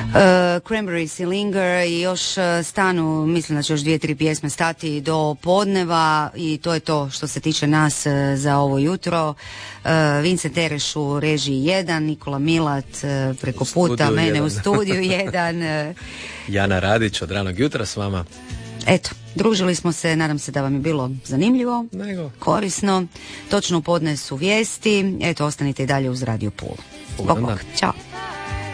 Cranberries i Linger i još stanu, mislim da će još 2-3 pjesme stati do podneva i to je to što se tiče nas za ovo jutro. Vincent Tereš u režiji 1, Nikola Milat preko puta mene 1. U studiju 1. Jana Radić od ranog jutra s vama. Eto, družili smo se, nadam se da vam je bilo zanimljivo, korisno. Točno u podne su vijesti. Eto, ostanite i dalje uz Radio Pulu. Bog, bog. Ćao.